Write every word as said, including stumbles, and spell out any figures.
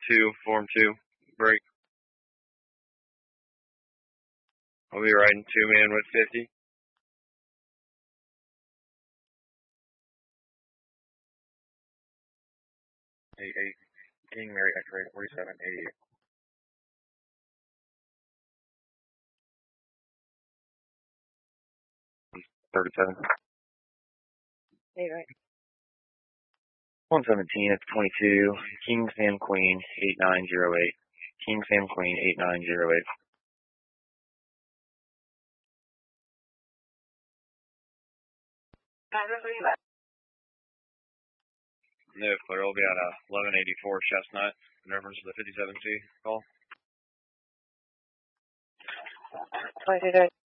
two, form two, break. I'll be riding two man with fifty. eight eight. King Mary X-ray forty-seven eighty-eight. thirty-seven. Eight right. one seventeen, it's twenty-two. King Sam Queen eight nine zero eight. King Sam Queen eight nine zero eight. No, clear. We'll be at uh, eleven eighty-four Chestnut in reference to the fifty-seven C call. twenty-two